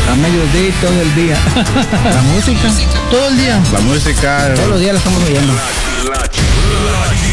A mediodía y todo el día. La música, todo el día. La música. Todos los días la estamos oyendo. La